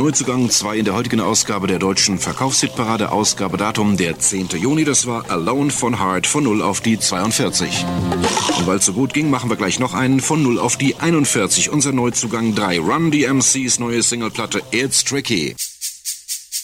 Neuzugang 2 in der heutigen Ausgabe der deutschen Verkaufshitparade. Ausgabedatum der 10. Juni. Das war Alone von Heart von 0 auf die 42. Und weil es so gut ging, machen wir gleich noch einen von 0 auf die 41. Unser Neuzugang 3. Run DMC's neue Singleplatte It's Tricky.